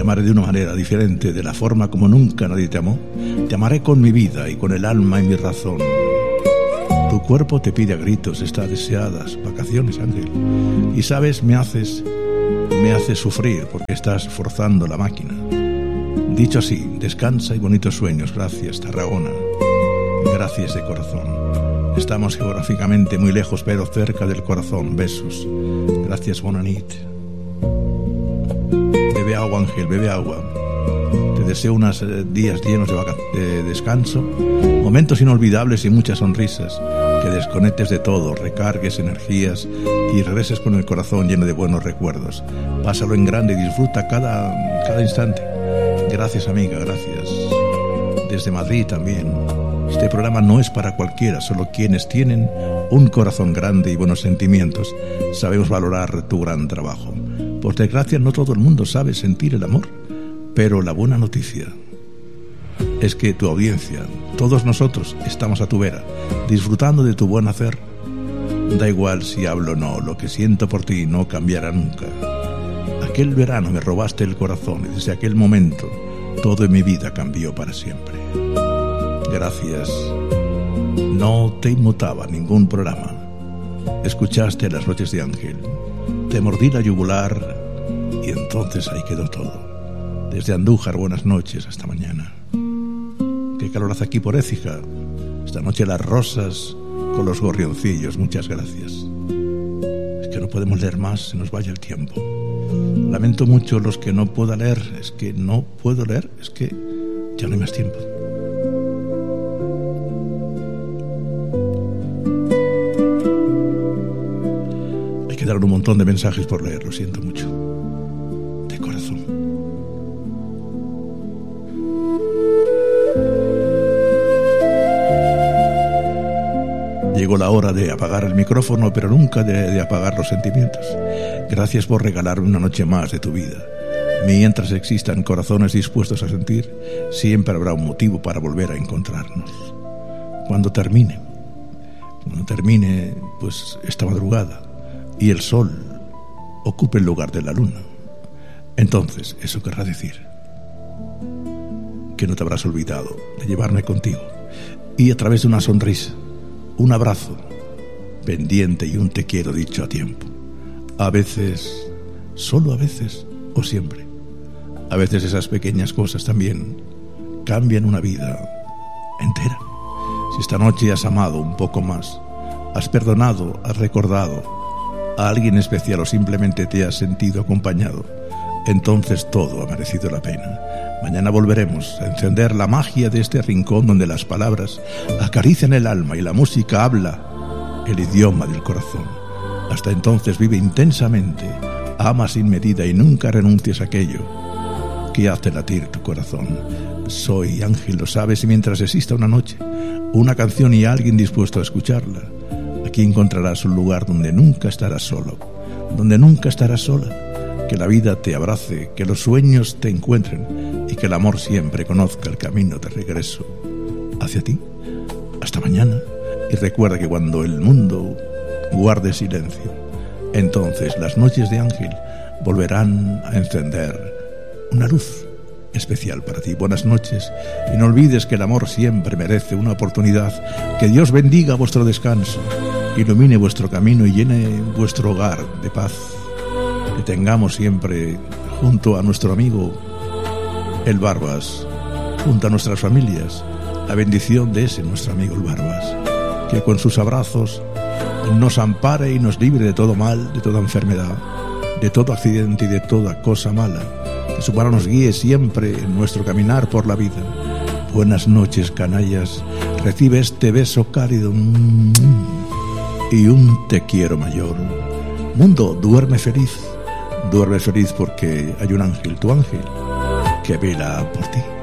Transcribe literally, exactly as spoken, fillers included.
Te amaré de una manera diferente, de la forma como nunca nadie te amó. Te amaré con mi vida y con el alma y mi razón. Tu cuerpo te pide a gritos, está deseadas vacaciones, Ángel. Y sabes, me haces, me haces sufrir porque estás forzando la máquina. Dicho así, descansa y bonitos sueños. Gracias, Tarragona. Gracias de corazón. Estamos geográficamente muy lejos, pero cerca del corazón. Besos. Gracias, bona nit. Bebe agua, Ángel, bebe agua. Te deseo unos días llenos de, vaca- de descanso, momentos inolvidables y muchas sonrisas. Que desconectes de todo, recargues energías y regreses con el corazón lleno de buenos recuerdos. Pásalo en grande y disfruta cada, cada instante. Gracias, amiga, gracias. Desde Madrid también. Este programa no es para cualquiera, solo quienes tienen un corazón grande y buenos sentimientos sabemos valorar tu gran trabajo. Por desgracia, no todo el mundo sabe sentir el amor, pero la buena noticia es que tu audiencia, todos nosotros, estamos a tu vera, disfrutando de tu buen hacer. Da igual si hablo o no, lo que siento por ti no cambiará nunca. Aquel verano me robaste el corazón y desde aquel momento todo en mi vida cambió para siempre. Gracias. No te inmutaba ningún programa. Escuchaste Las Noches de Ángel. Te mordí la yugular y entonces ahí quedó todo. Desde Andújar, buenas noches, hasta mañana. Qué calor hace aquí por Écija. Esta noche las rosas con los gorrioncillos, muchas gracias. Es que no podemos leer más, se nos vaya el tiempo. Lamento mucho los que no pueda leer, es que no puedo leer, es que ya no hay más tiempo. Hay que dar un montón de mensajes por leer, lo siento mucho. De corazón. Llegó la hora de apagar el micrófono, pero nunca de, de apagar los sentimientos. Gracias por regalarme una noche más de tu vida. Mientras existan corazones dispuestos a sentir, siempre habrá un motivo para volver a encontrarnos. Cuando termine, cuando termine, pues esta madrugada, y el sol ocupe el lugar de la luna, entonces eso querrá decir que no te habrás olvidado de llevarme contigo, y a través de una sonrisa, un abrazo pendiente y un te quiero dicho a tiempo. A veces, solo a veces, o siempre. A veces esas pequeñas cosas también cambian una vida entera. Si esta noche has amado un poco más, has perdonado, has recordado a alguien especial o simplemente te has sentido acompañado, entonces todo ha merecido la pena. Mañana volveremos a encender la magia de este rincón donde las palabras acarician el alma y la música habla el idioma del corazón. Hasta entonces vive intensamente, ama sin medida y nunca renuncies a aquello que hace latir tu corazón. Soy Ángel, lo sabes, y mientras exista una noche, una canción y alguien dispuesto a escucharla, aquí encontrarás un lugar donde nunca estarás solo, donde nunca estarás sola. Que la vida te abrace, que los sueños te encuentren y que el amor siempre conozca el camino de regreso hacia ti. Hasta mañana. Y recuerda que cuando el mundo guarde silencio, entonces las noches de Ángel volverán a encender una luz especial para ti. Buenas noches y no olvides que el amor siempre merece una oportunidad. Que Dios bendiga vuestro descanso, ilumine vuestro camino y llene vuestro hogar de paz. Que tengamos siempre junto a nuestro amigo el Barbas, junto a nuestras familias, la bendición de ese nuestro amigo el Barbas, que con sus abrazos nos ampare y nos libre de todo mal, de toda enfermedad, de todo accidente y de toda cosa mala. Que su mano nos guíe siempre en nuestro caminar por la vida. Buenas noches, canallas. Recibe este beso cálido y un te quiero mayor. Mundo, duerme feliz. Duerme feliz porque hay un ángel, tu ángel, que vela por ti.